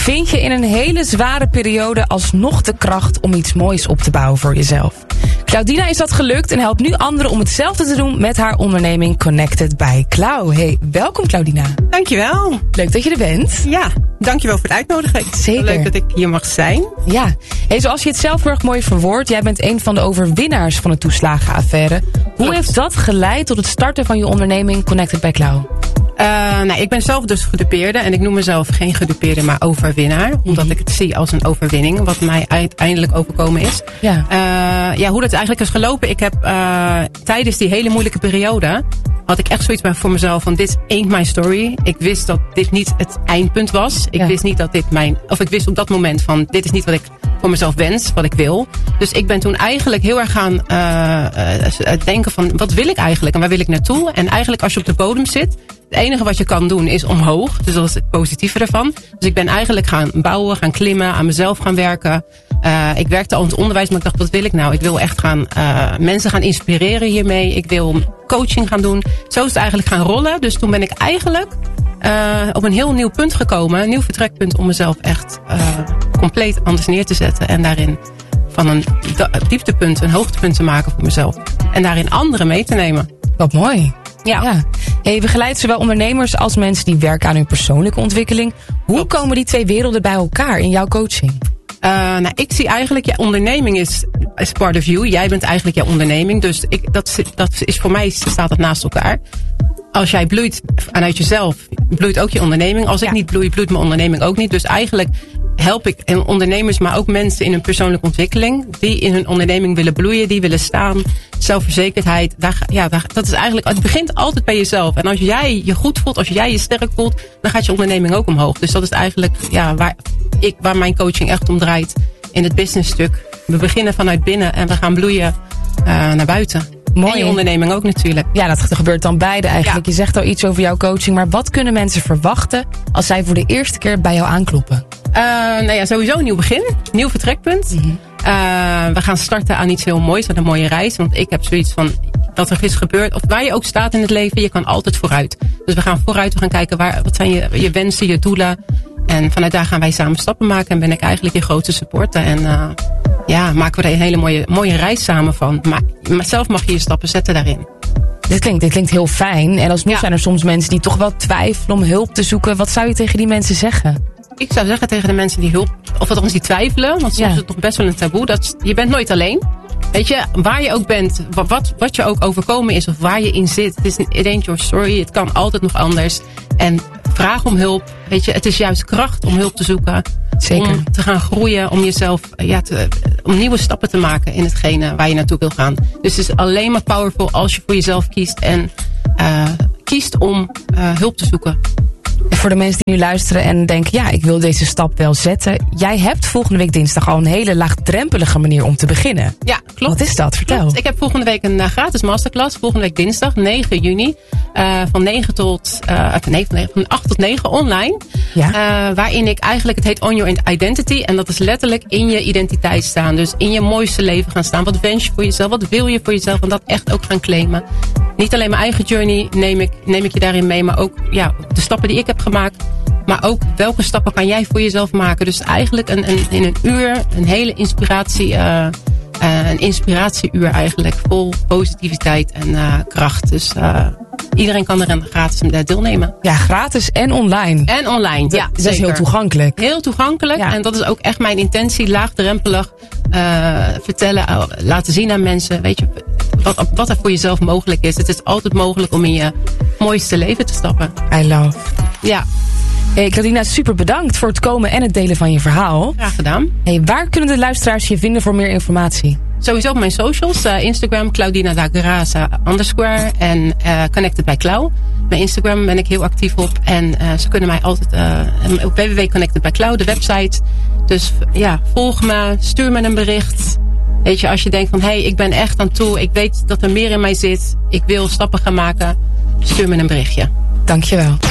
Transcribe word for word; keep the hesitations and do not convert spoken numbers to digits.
vind je in een hele zware periode alsnog de kracht om iets moois op te bouwen voor jezelf. Claudina is dat gelukt en helpt nu anderen om hetzelfde te doen met haar onderneming Connected by Clau. Hey, welkom Claudina. Dankjewel. Leuk dat je er bent. Ja, dankjewel voor de uitnodiging. Zeker. Leuk dat ik hier mag zijn. Ja, hey, zoals je het zelf heel erg mooi verwoordt, jij bent een van de overwinnaars van de toeslagenaffaire. Hoe Klopt. heeft dat geleid tot het starten van je onderneming Connected by Clau? Uh, nou, ik ben zelf dus gedupeerde en ik noem mezelf geen gedupeerde, maar overwinnaar. Omdat ik het zie als een overwinning, wat mij uiteindelijk overkomen is. Ja. Uh, ja, hoe dat eigenlijk is gelopen. Ik heb uh, tijdens die hele moeilijke periode, had ik echt zoiets bij voor mezelf van dit ain't my story. Ik wist dat dit niet het eindpunt was. Ik Ja. wist niet dat dit mijn, of ik wist op dat moment van dit is niet wat ik voor mezelf wens, wat ik wil. Dus ik ben toen eigenlijk heel erg gaan uh, uh, denken van wat wil ik eigenlijk en waar wil ik naartoe? En eigenlijk als je op de bodem zit, het enige wat je kan doen is omhoog. Dus dat is het positieve ervan. Dus ik ben eigenlijk gaan bouwen, gaan klimmen, aan mezelf gaan werken. Uh, ik werkte al in het onderwijs, maar ik dacht, wat wil ik nou? Ik wil echt gaan uh, mensen gaan inspireren hiermee. Ik wil coaching gaan doen. Zo is het eigenlijk gaan rollen. Dus toen ben ik eigenlijk uh, op een heel nieuw punt gekomen. Een nieuw vertrekpunt om mezelf echt uh, compleet anders neer te zetten. En daarin van een dieptepunt een hoogtepunt te maken voor mezelf. En daarin anderen mee te nemen. Wat mooi. Ja. Ja. Hey, je begeleidt zowel ondernemers als mensen die werken aan hun persoonlijke ontwikkeling. Hoe Klopt. komen die twee werelden bij elkaar in jouw coaching? Uh, nou, ik zie eigenlijk, ja, onderneming is, is part of you. Jij bent eigenlijk jouw onderneming. Dus ik, dat, dat is voor mij staat dat naast elkaar. Als jij bloeit vanuit jezelf, bloeit ook je onderneming. Als ik Ja. niet bloei, bloeit mijn onderneming ook niet. Dus eigenlijk help ik ondernemers, maar ook mensen in hun persoonlijke ontwikkeling. Die in hun onderneming willen bloeien, die willen staan. Zelfverzekerdheid. Daar, ja, daar, dat is eigenlijk, het begint altijd bij jezelf. En als jij je goed voelt, als jij je sterk voelt, dan gaat je onderneming ook omhoog. Dus dat is eigenlijk ja, waar, ik, waar mijn coaching echt om draait in het businessstuk. We beginnen vanuit binnen en we gaan bloeien uh, naar buiten. Mooi. En je onderneming ook natuurlijk. Ja, dat gebeurt dan beide eigenlijk. Ja. Je zegt al iets over jouw coaching, maar wat kunnen mensen verwachten als zij voor de eerste keer bij jou aankloppen? Uh, nou ja, sowieso een nieuw begin. Nieuw vertrekpunt. Mm-hmm. Uh, we gaan starten aan iets heel moois, aan een mooie reis. Want ik heb zoiets van, wat er is gebeurd, of waar je ook staat in het leven, je kan altijd vooruit. Dus we gaan vooruit, we gaan kijken, waar, wat zijn je, je wensen, je doelen. En vanuit daar gaan wij samen stappen maken. En ben ik eigenlijk je grootste supporter. En uh, ja, maken we er een hele mooie, mooie reis samen van. Maar, maar zelf mag je je stappen zetten daarin. Dit klinkt, dit klinkt heel fijn. En alsnog Ja. zijn er soms mensen die toch wel twijfelen om hulp te zoeken. Wat zou je tegen die mensen zeggen? Ik zou zeggen tegen de mensen die hulp, of althans die twijfelen, want soms Ja. is het toch best wel een taboe, dat je bent nooit alleen. Weet je, waar je ook bent, wat, wat, wat je ook overkomen is of waar je in zit, het is it ain't your story, het kan altijd nog anders. En vraag om hulp, weet je, het is juist kracht om hulp te zoeken. Zeker. Om te gaan groeien, om jezelf, ja, te, om nieuwe stappen te maken in hetgene waar je naartoe wil gaan. Dus het is alleen maar powerful als je voor jezelf kiest en uh, kiest om uh, hulp te zoeken. En voor de mensen die nu luisteren en denken, ja, ik wil deze stap wel zetten. Jij hebt volgende week dinsdag al een hele laagdrempelige manier om te beginnen. Ja, klopt. Wat is dat? Vertel. Klopt. Ik heb volgende week een uh, gratis masterclass. Volgende week dinsdag, negen juni. Uh, van negen tot, uh, nee, van, negen, van acht tot negen online. Ja. Uh, waarin ik eigenlijk, het heet On Your Identity. En dat is letterlijk in je identiteit staan. Dus in je mooiste leven gaan staan. Wat wens je voor jezelf? Wat wil je voor jezelf? En dat echt ook gaan claimen. Niet alleen mijn eigen journey neem ik, neem ik je daarin mee. Maar ook ja, de stappen die ik heb gemaakt. Maar ook welke stappen kan jij voor jezelf maken? Dus eigenlijk een, een, in een uur een hele inspiratie, uh, uh, een inspiratieuur eigenlijk. Vol positiviteit en uh, kracht. Dus uh, iedereen kan er gratis deelnemen. Ja, gratis en online. En online, ja. Dat is heel toegankelijk. Heel toegankelijk. Ja. En dat is ook echt mijn intentie. Laagdrempelig uh, vertellen, uh, laten zien aan mensen. Weet je, wat, wat er voor jezelf mogelijk is. Het is altijd mogelijk om in je mooiste leven te stappen. I love. Ja. Hey, Claudina, super bedankt voor het komen en het delen van je verhaal. Graag gedaan. Hey, waar kunnen de luisteraars je vinden voor meer informatie? Sowieso op mijn socials. Uh, Instagram, Claudina da Graza underscore. En uh, Connected by Clau. Mijn Instagram ben ik heel actief op. En uh, ze kunnen mij altijd uh, op w w w punt connected by Clau, de website. Dus ja, volg me, stuur me een bericht. Weet je, als je denkt van, hé, hey, ik ben echt aan toe. Ik weet dat er meer in mij zit. Ik wil stappen gaan maken. Stuur me een berichtje. Dankjewel.